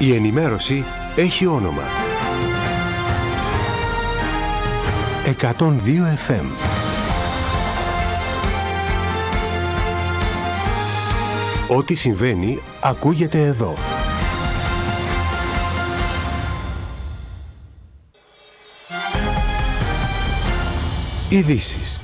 Η ενημέρωση έχει όνομα. 102 FM. Ό,τι συμβαίνει ακούγεται εδώ. Ειδήσεις.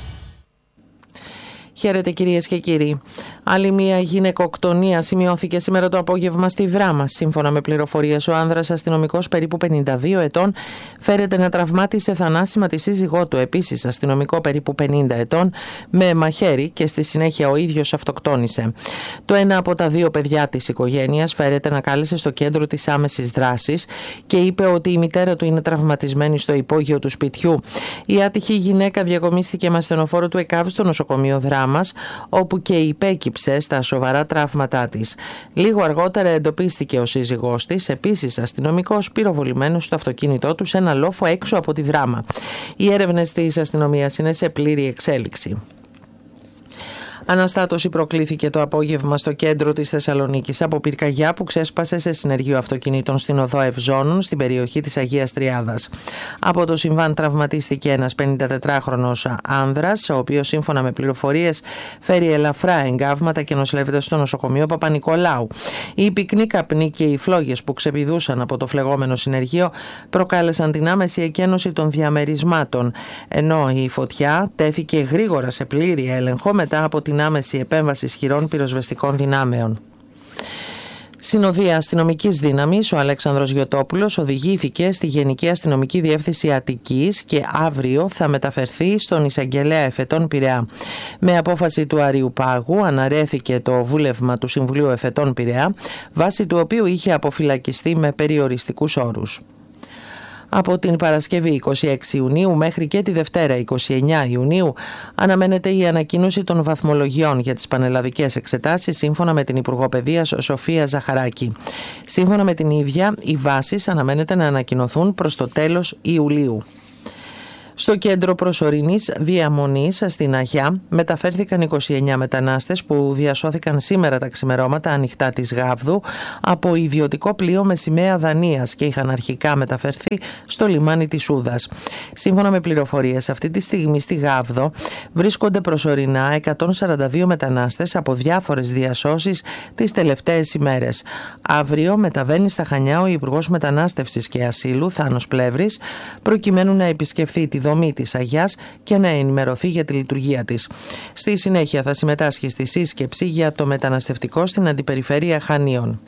Χαίρετε κυρίες και κύριοι. Άλλη μια γυναικοκτονία σημειώθηκε σήμερα το απόγευμα στη Δράμα. Σύμφωνα με πληροφορίες, ο άνδρας αστυνομικός περίπου 52 ετών φέρεται να τραυμάτισε θανάσιμα τη σύζυγό του, επίσης αστυνομικό περίπου 50 ετών, με μαχαίρι και στη συνέχεια ο ίδιος αυτοκτόνησε. Το ένα από τα δύο παιδιά της οικογένειας φέρεται να κάλεσε στο κέντρο της άμεσης δράσης και είπε ότι η μητέρα του είναι τραυματισμένη στο υπόγειο του σπιτιού. Η άτυχη γυναίκα διακομίστηκε με ασθενοφόρο του ΕΚΑΒ στο νοσοκομείο Δράμας, όπου και υπέκυψε στα σοβαρά τραύματά της. Λίγο αργότερα εντοπίστηκε ο σύζυγός της, επίσης αστυνομικός, πυροβολημένος στο αυτοκίνητό του σε ένα λόφο έξω από τη Δράμα. Οι έρευνες της αστυνομίας είναι σε πλήρη εξέλιξη. Αναστάτωση προκλήθηκε το απόγευμα στο κέντρο της Θεσσαλονίκης από πυρκαγιά που ξέσπασε σε συνεργείο αυτοκινήτων στην οδό Ευζώνων στην περιοχή της Αγίας Τριάδας. Από το συμβάν τραυματίστηκε ένας 54χρονος άνδρας, ο οποίος σύμφωνα με πληροφορίες φέρει ελαφρά εγκάβματα και νοσηλεύεται στο νοσοκομείο Παπα-Νικολάου. Οι πυκνοί καπνοί και οι φλόγες που ξεπηδούσαν από το φλεγόμενο συνεργείο προκάλεσαν την άμεση εκένωση των διαμερισμάτων, ενώ η φωτιά τέθηκε γρήγορα σε πλήρη έλεγχο μετά από την άμεση επέμβαση ισχυρών πυροσβεστικών δυνάμεων. Συνοδεία αστυνομικής δύναμης, ο Αλέξανδρος Γιωτόπουλος οδηγήθηκε στη Γενική Αστυνομική Διεύθυνση Αττικής και αύριο θα μεταφερθεί στον Εισαγγελέα Εφετών Πειραιά. Με απόφαση του Αριουπάγου αναρρέθηκε το βούλευμα του Συμβουλίου Εφετών Πειραιά, βάσει του οποίου είχε αποφυλακιστεί με περιοριστικούς όρους. Από την Παρασκευή 26 Ιουνίου μέχρι και τη Δευτέρα 29 Ιουνίου αναμένεται η ανακοίνωση των βαθμολογιών για τις πανελλαδικές εξετάσεις σύμφωνα με την Υπουργό Παιδείας Σοφία Ζαχαράκη. Σύμφωνα με την ίδια, οι βάσεις αναμένεται να ανακοινωθούν προς το τέλος Ιουλίου. Στο κέντρο προσωρινής διαμονής στην Αγιά μεταφέρθηκαν 29 μετανάστες που διασώθηκαν σήμερα τα ξημερώματα ανοιχτά της Γάβδου από ιδιωτικό πλοίο με σημαία Δανίας και είχαν αρχικά μεταφερθεί στο λιμάνι της Ούδας. Σύμφωνα με πληροφορίες, αυτή τη στιγμή στη Γάβδο βρίσκονται προσωρινά 142 μετανάστες από διάφορες διασώσεις τις τελευταίες ημέρες. Αύριο μεταβαίνει στα Χανιά ο Υπουργός Μετανάστευσης και Ασύλου Θάνος Πλεύρης προκειμένου να επισκεφθεί τη δομή της Αγιάς και να ενημερωθεί για τη λειτουργία της. Στη συνέχεια θα συμμετάσχει στη σύσκεψη για το μεταναστευτικό στην Αντιπεριφέρεια Χανίων.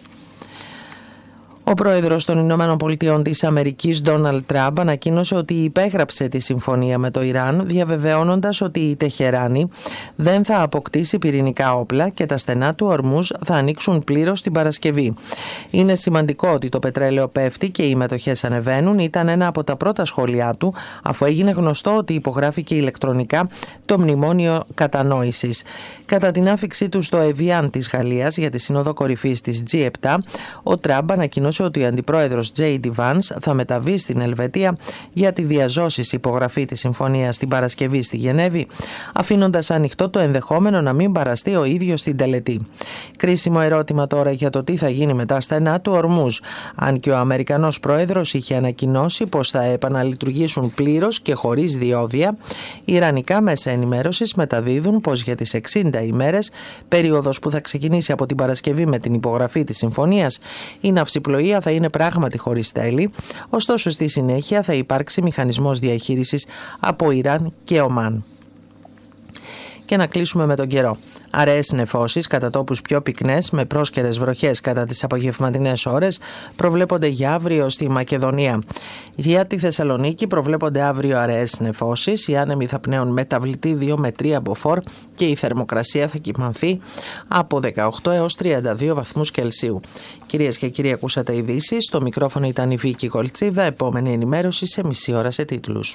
Ο πρόεδρος των Ηνωμένων Πολιτειών της Αμερικής, Ντόναλντ Τραμπ, ανακοίνωσε ότι υπέγραψε τη συμφωνία με το Ιράν, διαβεβαιώνοντας ότι η Τεχεράνη δεν θα αποκτήσει πυρηνικά όπλα και τα στενά του Ορμούζ θα ανοίξουν πλήρως την Παρασκευή. Είναι σημαντικό ότι το πετρέλαιο πέφτει και οι μετοχές ανεβαίνουν, ήταν ένα από τα πρώτα σχόλιά του, αφού έγινε γνωστό ότι υπογράφηκε ηλεκτρονικά το μνημόνιο κατανόησης. Κατά την άφιξή του στο Εβιάν της Γαλλίας για τη Σύνοδο Κορυφής της G7, ο Τραμπ ανακοίνωσε ότι ο αντιπρόεδρος J.D. Vance θα μεταβεί στην Ελβετία για τη διαζώσης υπογραφή της συμφωνίας την Παρασκευή στη Γενέβη, αφήνοντας ανοιχτό το ενδεχόμενο να μην παραστεί ο ίδιος στην τελετή. Κρίσιμο ερώτημα τώρα για το τι θα γίνει με τα στενά του Ορμούζ, αν και ο Αμερικανός πρόεδρος είχε ανακοινώσει πως θα επαναλειτουργήσουν πλήρως και χωρίς διόδια. Οι ιρανικά μέσα ενημέρωσης μεταδίδουν πως για τις 60 ημέρες, περίοδος που θα ξεκινήσει από την Παρασκευή με την υπογραφή της συμφωνίας, η ναυσιπλοεία θα είναι πράγματι χωρίς τέλη, ωστόσο στη συνέχεια θα υπάρξει μηχανισμός διαχείρισης από Ιράν και Ομάν. Και να κλείσουμε με τον καιρό. Αραιές νεφώσεις κατά τόπους πιο πυκνές με πρόσκαιρες βροχές κατά τις απογευματινές ώρες προβλέπονται για αύριο στη Μακεδονία. Για τη Θεσσαλονίκη προβλέπονται αύριο αραιές νεφώσεις, οι άνεμοι θα πνέουν μεταβλητή 2 με 3 μποφόρ και η θερμοκρασία θα κυμανθεί από 18 έως 32 βαθμούς Κελσίου. Κυρίες και κύριοι, ακούσατε ειδήσεις. Στο μικρόφωνο ήταν η Βίκη Κολτσίδα. Επόμενη ενημέρωση σε μισή ώρα σε τίτλους.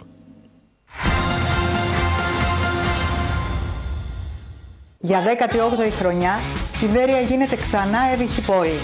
Για 18η χρονιά, η Βέρεια γίνεται ξανά έβυχη πόλη.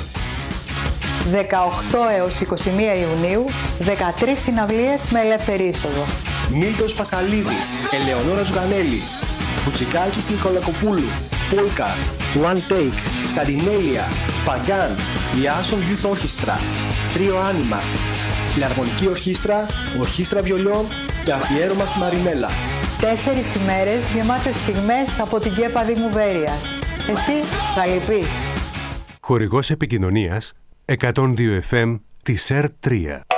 18 έως 21 Ιουνίου, 13 συναυλίες με ελεύθερη είσοδο. Μίλτος Πασχαλίδης, Ελεονόρα Ζουγανέλη, Μπουτσικάκης Νικολακοπούλου, Πόλκα, One Take, Καντινέλια, Παγκάν, η Άσον Youth Orchestra, Τρίο Άνιμα, Φιλαρμονική Ορχήστρα, Ορχήστρα Βιολιών και αφιέρωμα στη Μαρινέλα. 4 ημέρες γεμάτες στιγμές από την Κέπα Δήμου Βέρειας. Εσύ θα λυπείς. Χορηγός επικοινωνίας 102 FM της ΕΡΤ 3.